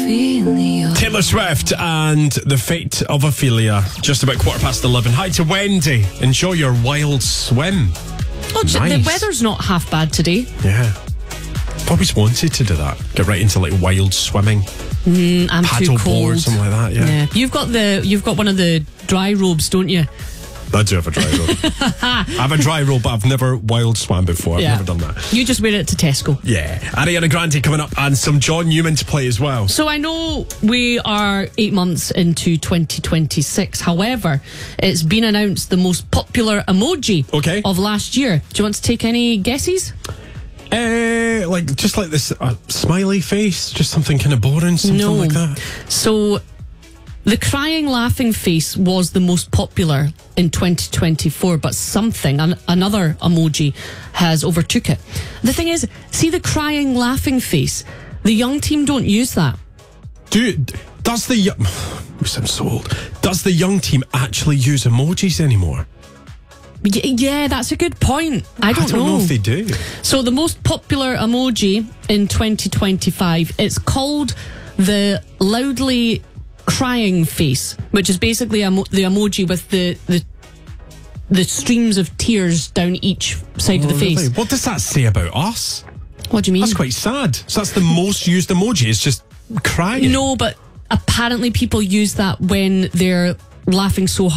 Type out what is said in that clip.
Taylor Swift and The Fate of Ophelia. Just about 11:15. Hi to Wendy. Enjoy your wild swim. Oh, Nice. The weather's not half bad today. Yeah. I've always wanted to do that. Get right into like wild swimming. I'm Paddle too cold. board, something like that. Yeah. You've got one of the dry robes, don't you? I do have a dry robe. I have a dry robe, but I've never wild swam before. I've never done that. You just wear it to Tesco. Yeah. Ariana Grande coming up and some John Newman to play as well. So I know we are 8 months into 2026. However, it's been announced the most popular emoji of last year. Do you want to take any guesses? Just like this smiley face, just something kind of boring, something like that. So the crying laughing face was the most popular in 2024, but another emoji has overtook it. The thing is, see the crying laughing face, the young team don't use that. We sound so old. Does the young team actually use emojis anymore? Yeah, that's a good point. I don't know if they do. So the most popular emoji in 2025, it's called the loudly crying face, which is basically the emoji with the streams of tears down each side of the face. Really? What does that say about us? What do you mean? That's quite sad. So that's the most used emoji, is just crying. No, but apparently people use that when they're laughing so hard